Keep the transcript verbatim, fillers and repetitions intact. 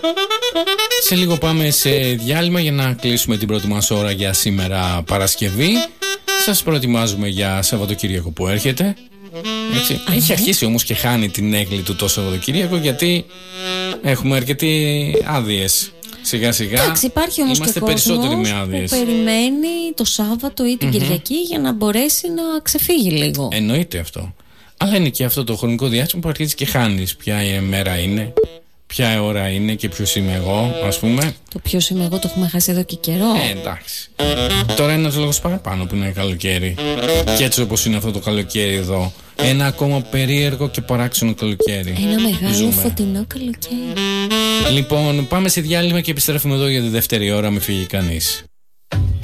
Σε λίγο πάμε σε διάλειμμα για να κλείσουμε την πρώτη μας ώρα για σήμερα Παρασκευή. Σας προετοιμάζουμε για Σαββατοκύριακο που έρχεται. Έτσι. Έχει αρχίσει όμως και χάνει την έγκλη του το Σαββατοκύριακο, γιατί έχουμε αρκετοί άδειες. Σιγά σιγά. Εντάξει, υπάρχει όμως και κόσμος που περιμένει το Σάββατο ή την mm-hmm. Κυριακή για να μπορέσει να ξεφύγει λίγο. Εννοείται αυτό. Αλλά είναι και αυτό το χρονικό διάστημα που αρχίζει και χάνεις ποια η μέρα είναι, ποια ώρα είναι και ποιος είμαι εγώ, ας πούμε. Το ποιος είμαι εγώ το έχουμε χάσει εδώ και καιρό. Ε, εντάξει. Τώρα είναι ένας λόγος παραπάνω που είναι καλοκαίρι. Και έτσι όπως είναι αυτό το καλοκαίρι εδώ, ένα ακόμα περίεργο και παράξενο καλοκαίρι. Ένα μεγάλο Ζούμε. φωτεινό καλοκαίρι. Λοιπόν, πάμε σε διάλειμμα και επιστρέφουμε εδώ για τη δεύτερη ώρα, μην φύγει κανείς.